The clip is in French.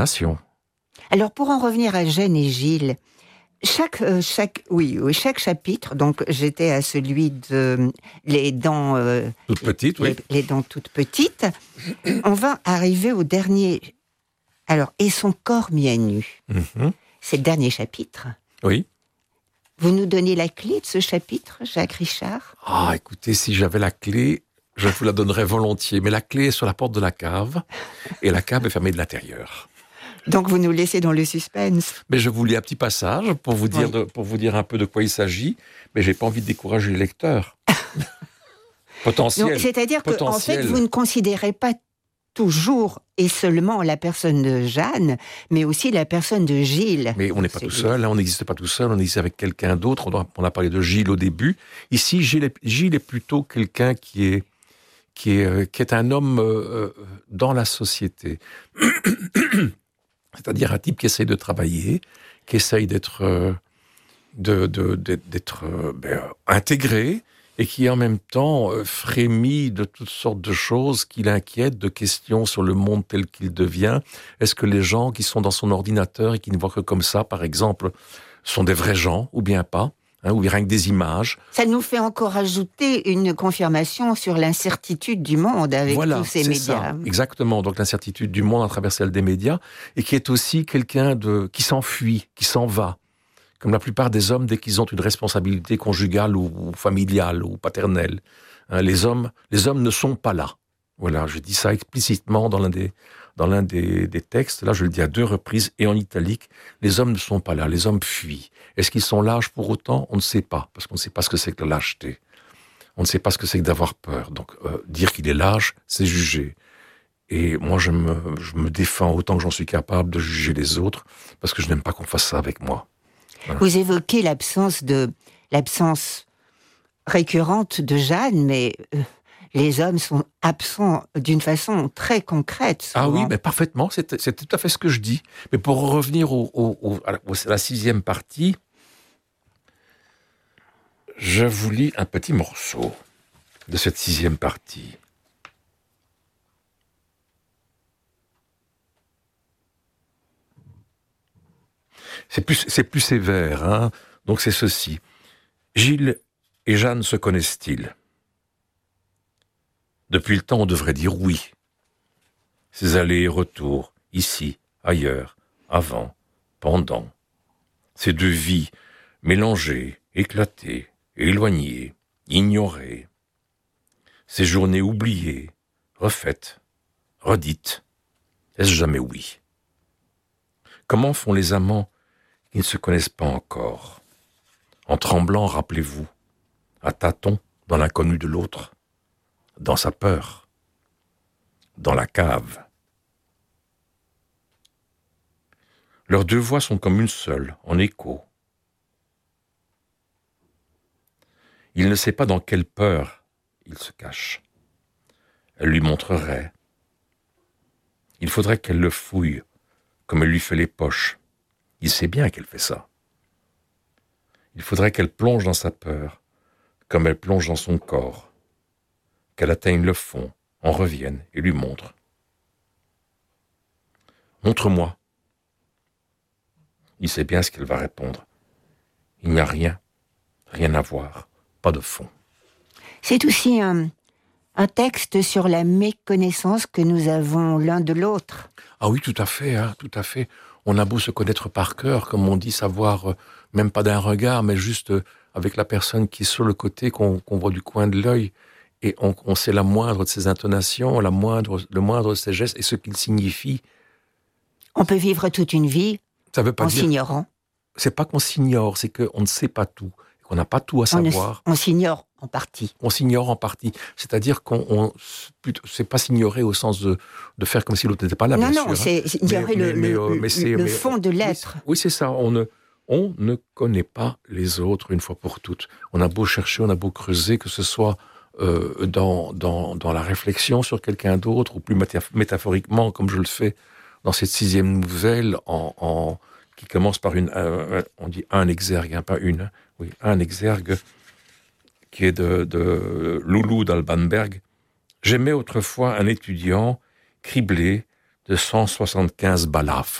Nation. Alors, pour en revenir à Jeanne et Gilles, chaque chapitre, donc j'étais à celui de les dents Toute petite, oui. les dents toutes petites, on va arriver au dernier. Alors, et son corps mis à nu. Mhm. C'est le dernier chapitre. Oui. Vous nous donnez la clé de ce chapitre, Jacques Richard ? Ah, écoutez, si j'avais la clé, je vous la donnerais volontiers. Mais la clé est sur la porte de la cave, et la cave est fermée de l'intérieur. Donc vous nous laissez dans le suspense. Mais je vous lis un petit passage pour vous dire, pour vous dire un peu de quoi il s'agit, mais j'ai pas envie de décourager les lecteurs. Potentiel. Donc, c'est-à-dire que, en fait, vous ne considérez pas toujours et seulement la personne de Jeanne, mais aussi la personne de Gilles. Mais on n'est pas tout seul, hein, on n'existe pas tout seul, on existe avec quelqu'un d'autre. On a parlé de Gilles au début. Ici, Gilles est plutôt quelqu'un qui est un homme dans la société. C'est-à-dire un type qui essaye de travailler, qui essaye d'être intégré, et qui en même temps frémit de toutes sortes de choses qui l'inquiètent, de questions sur le monde tel qu'il devient. Est-ce que les gens qui sont dans son ordinateur et qui ne voient que comme ça, par exemple, sont des vrais gens, ou bien pas, ou bien rien que des images? Ça nous fait encore ajouter une confirmation sur l'incertitude du monde avec tous ces médias. Ça, exactement, donc l'incertitude du monde à travers celle des médias, et qui est aussi quelqu'un qui s'enfuit, qui s'en va. Comme la plupart des hommes, dès qu'ils ont une responsabilité conjugale ou familiale ou paternelle. Les hommes ne sont pas là. Voilà, je dis ça explicitement dans l'un des textes. Là, je le dis à 2 reprises et en italique. Les hommes ne sont pas là, les hommes fuient. Est-ce qu'ils sont lâches pour autant ? On ne sait pas, parce qu'on ne sait pas ce que c'est que la lâcheté. On ne sait pas ce que c'est que d'avoir peur. Donc, dire qu'il est lâche, c'est juger. Et moi, je me défends autant que j'en suis capable de juger les autres, parce que je n'aime pas qu'on fasse ça avec moi. Voilà. Vous évoquez l'absence récurrente de Jeanne, mais les hommes sont absents d'une façon très concrète. Souvent. Ah oui, mais parfaitement, c'est tout à fait ce que je dis. Mais pour revenir à la 6e partie, je vous lis un petit morceau de cette 6e partie. C'est plus sévère, hein. Donc c'est ceci. Gilles et Jeanne se connaissent-ils ? Depuis le temps, on devrait dire oui. Ces allers et retours, ici, ailleurs, avant, pendant. Ces 2 vies mélangées, éclatées, éloignées, ignorées. Ces journées oubliées, refaites, redites. Est-ce jamais oui ? Comment font les amants qui ne se connaissent pas encore ? En tremblant, rappelez-vous, à tâtons dans l'inconnu de l'autre, dans sa peur, dans la cave. Leurs 2 voix sont comme une seule, en écho. Il ne sait pas dans quelle peur il se cache. Elle lui montrerait. Il faudrait qu'elle le fouille, comme elle lui fait les poches. Il sait bien qu'elle fait ça. Il faudrait qu'elle plonge dans sa peur, comme elle plonge dans son corps. Qu'elle atteigne le fond, en revienne et lui montre. Montre-moi. Il sait bien ce qu'elle va répondre. Il n'y a rien à voir, pas de fond. C'est aussi un texte sur la méconnaissance que nous avons l'un de l'autre. Ah oui, tout à fait, tout à fait. On a beau se connaître par cœur, comme on dit, savoir, même pas d'un regard, mais juste avec la personne qui est sur le côté, qu'on voit du coin de l'œil, et on sait la moindre de ses intonations, le moindre de ses gestes, et ce qu'il signifie. On peut vivre toute une vie ça veut pas s'ignorant. C'est pas qu'on s'ignore, c'est qu'on ne sait pas tout, qu'on n'a pas tout à savoir. On s'ignore en partie. On s'ignore en partie. C'est-à-dire c'est pas s'ignorer au sens de faire comme si l'autre n'était pas là, bien sûr. Non, c'est ignorer le fond de l'être. Oui, c'est ça. On ne connaît pas les autres une fois pour toutes. On a beau chercher, on a beau creuser, que ce soit dans la réflexion sur quelqu'un d'autre, ou plus métaphoriquement, comme je le fais dans cette 6e nouvelle, qui commence par on dit un exergue, pas une, oui, un exergue, qui est de Loulou d'Albanberg. J'aimais autrefois un étudiant criblé de 175 balafres.